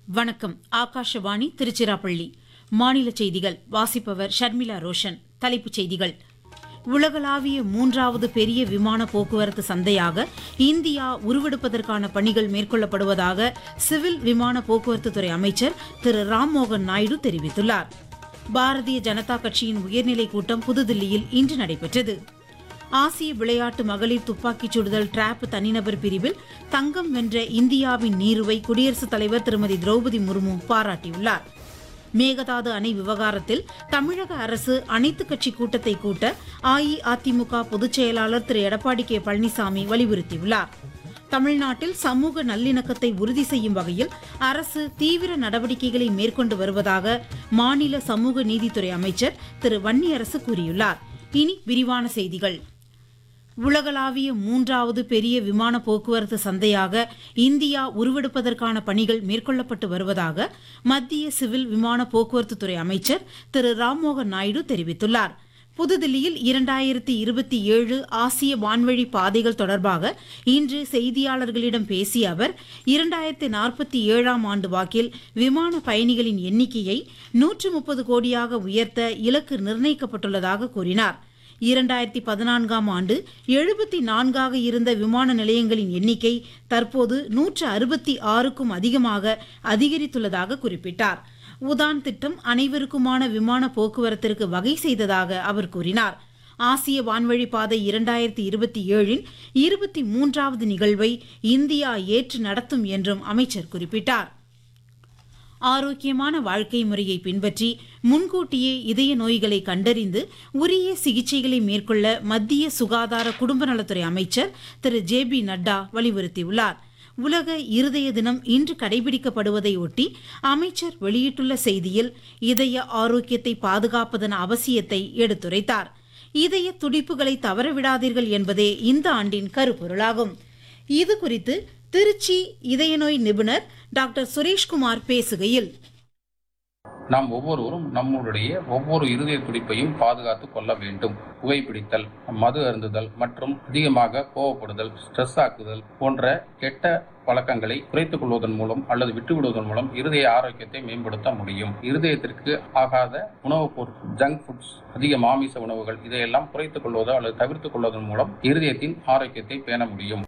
வணக்கம். ஆகாஷவாணி திருச்சிராப்பள்ளி. மாநில செய்திகள் வாசிப்பவர் ஷர்மிளா ரோஷன். தலைப்புச் செய்திகள். உலகளாவிய 3வது பெரிய விமான போக்குவரத்து சந்தையாக இந்தியா உருவெடுப்பதற்கான பணிகள் மேற்கொள்ளப்படுவதாக சிவில் விமான போக்குவரத்துத்துறை அமைச்சர் திரு ராம்மோகன் நாயுடு தெரிவித்துள்ளார். பாரதிய ஜனதா கட்சியின் உயர்நிலைக் கூட்டம் புதுதில்லியில் இன்று நடைபெற்றது. ஆசிய விளையாட்டு மகளிர் துப்பாக்கிச் சுடுதல் டிராப் தனிநபர் பிரிவில் தங்கம் வென்ற இந்தியாவின் நீருவை குடியரசுத் தலைவர் திருமதி திரௌபதி முர்மு பாராட்டியுள்ளார். மேகதாது அணை விவகாரத்தில் தமிழக அரசு அனைத்துக் கட்சி கூட்டத்தை கூட்ட அஇஅதிமுக பொதுச் செயலாளர் திரு எடப்பாடி கே பழனிசாமி வலியுறுத்தியுள்ளார். தமிழ்நாட்டில் சமூக நல்லிணக்கத்தை உறுதி செய்யும் வகையில் அரசு தீவிர நடவடிக்கைகளை மேற்கொண்டு வருவதாக மாநில சமூக நீதித்துறை அமைச்சர் திரு வன்னியரசு கூறியுள்ளார். இனி விரிவான செய்திகள். உலகளாவிய 3வது பெரிய விமான போக்குவரத்து சந்தையாக இந்தியா உருவெடுப்பதற்கான பணிகள் மேற்கொள்ளப்பட்டு வருவதாக மத்திய சிவில் விமான போக்குவரத்துத்துறை அமைச்சர் திரு ராம்மோகன் நாயுடு தெரிவித்துள்ளார். புதுதில்லியில் 2027 ஆசிய வான்வழி பாதைகள் தொடர்பாக இன்று செய்தியாளர்களிடம் பேசிய அவர் 2047ஆம் ஆண்டு வாக்கில் விமான பயணிகளின் எண்ணிக்கையை 130 கோடியாக உயர்த்த இலக்கு நிர்ணயிக்கப்பட்டுள்ளதாக கூறினார். 2014ஆம் ஆண்டு 74ஆக இருந்த விமான நிலையங்களின் எண்ணிக்கை தற்போது 166க்கும் அதிகமாக அதிகரித்துள்ளதாக குறிப்பிட்டார். உதான் திட்டம் அனைவருக்குமான விமான போக்குவரத்திற்கு வகை செய்ததாக அவர் கூறினார். ஆசிய வான்வழி பாதை 2027இன் 23வது நிகழ்வை இந்தியா ஏற்று நடத்தும் என்றும் அமைச்சர் குறிப்பிட்டார். ஆரோக்கியமான வாழ்க்கை முறையை பின்பற்றி முன்கூட்டியே இதய நோய்களை கண்டறிந்து உரிய சிகிச்சைகளை மேற்கொள்ள மத்திய சுகாதார குடும்ப நலத்துறை அமைச்சர் திரு ஜே.பி. நட்டா வலியுறுத்தியுள்ளார். உலக இருதய தினம் இன்று கடைபிடிக்கப்படுவதையொட்டி அமைச்சர் வெளியிட்டுள்ள செய்தியில் இதய ஆரோக்கியத்தை பாதுகாப்பதன் அவசியத்தை எடுத்துரைத்தார். இதய துடிப்புகளை தவறவிடாதீர்கள் என்பதே இந்த ஆண்டின் கருப்பொருளாகும். இதுகுறித்து திருச்சி இதய நோய் நிபுணர் டாக்டர் சுரேஷ்குமார் பேசுகையில், நாம் ஒவ்வொருவரும் நம்முடைய ஒவ்வொரு இருதய துடிப்பையும் பாதுகாத்துக் கொள்ள வேண்டும். புகைப்பிடித்தல், மது அருந்துதல் மற்றும் அதிகமாக கோவப்படுதல், ஸ்ட்ரெஸ் ஆக்குதல் போன்ற கெட்ட பழக்கங்களை குறைத்துக் கொள்வதன் மூலம் அல்லது விட்டுவிடுவதன் மூலம் இருதய ஆரோக்கியத்தை மேம்படுத்த முடியும். இருதயத்திற்கு ஆகாத உணவுப் பொருட்கள், ஜங்க் ஃபுட்ஸ், அதிக மாமிச உணவுகள் இதையெல்லாம் குறைத்துக் கொள்வதோ அல்லது தவிர்த்துக் கொள்வதன் மூலம் இருதயத்தின் ஆரோக்கியத்தை பேண முடியும்.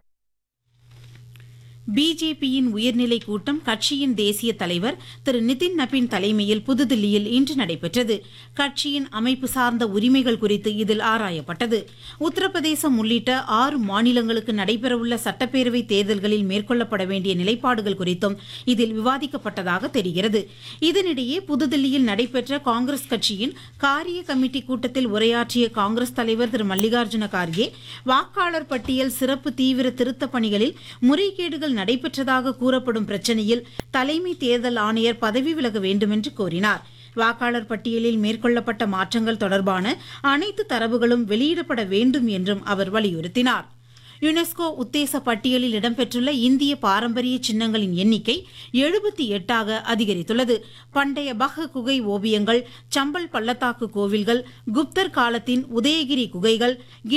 பிஜேபியின் உயர்நிலை கூட்டம் கட்சியின் தேசிய தலைவர் திரு நிதின் நபின் தலைமையில் புதுதில்லியில் இன்று நடைபெற்றது. கட்சியின் அமைப்பு சார்ந்த உரிமைகள் குறித்து இதில் ஆராயப்பட்டது. உத்தரப்பிரதேசம் உள்ளிட்ட 6 மாநிலங்களுக்கு நடைபெறவுள்ள சட்டப்பேரவை தேர்தல்களில் மேற்கொள்ளப்பட வேண்டிய நிலைப்பாடுகள் குறித்தும் இதில் விவாதிக்கப்பட்டதாக தெரிகிறது. இதனிடையே புதுதில்லியில் நடைபெற்ற காங்கிரஸ் கட்சியின் காரிய கமிட்டி கூட்டத்தில் உரையாற்றிய காங்கிரஸ் தலைவர் திரு மல்லிகார்ஜுன கார்கே வாக்காளர் பட்டியல் சிறப்பு தீவிர திருத்தப் பணிகளில் முறைகேடுகள் நடைபெற்றதாக கூறப்படும் பிரச்சினையில் தலைமை தேர்தல் ஆணையர் பதவி விலக வேண்டும் என்று கோரினார். வாக்காளர் பட்டியலில் மேற்கொள்ளப்பட்ட மாற்றங்கள் தொடர்பான அனைத்து தரவுகளும் வெளியிடப்பட வேண்டும் என்றும் அவர் வலியுறுத்தினார். யுனெஸ்கோ உத்தேச பட்டியலில் இடம்பெற்றுள்ள இந்திய பாரம்பரிய சின்னங்களின் எண்ணிக்கை 78ஆக அதிகரித்துள்ளது. பண்டைய பஹ் குகை ஓவியங்கள், சம்பல் பள்ளத்தாக்கு கோவில்கள், குப்தர் காலத்தின் உதயகிரி குகைகள்,